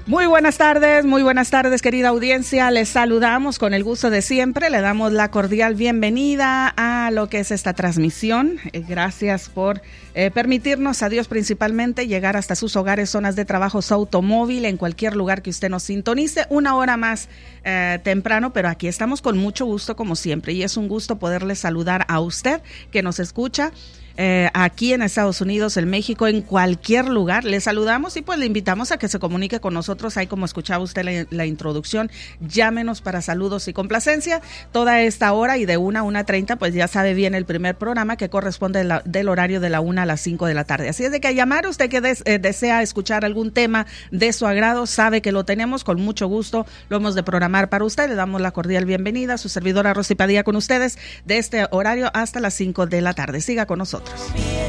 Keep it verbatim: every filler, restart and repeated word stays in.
Muy buenas tardes, muy buenas tardes, querida audiencia. Les saludamos con el gusto de siempre. Le damos la cordial bienvenida a lo que es esta transmisión. Eh, gracias por eh, permitirnos, a Dios principalmente, llegar hasta sus hogares, zonas de trabajo, su automóvil, en cualquier lugar que usted nos sintonice. Una hora más eh, temprano, pero aquí estamos con mucho gusto, como siempre. Y es un gusto poderle saludar a usted que nos escucha. Eh, aquí en Estados Unidos, en México, en cualquier lugar. Le saludamos y pues le invitamos a que se comunique con nosotros. Ahí, como escuchaba usted la, la introducción, llámenos para saludos y complacencia. Toda esta hora, y de una a una treinta, pues ya sabe bien el primer programa que corresponde la, del horario de la una a las cinco de la tarde. Así es de que a llamar, usted que des, eh, desea escuchar algún tema de su agrado, sabe que lo tenemos con mucho gusto. Lo hemos de programar para usted. Le damos la cordial bienvenida. Su servidora Rosy Padilla con ustedes de este horario hasta las cinco de la tarde. Siga con nosotros.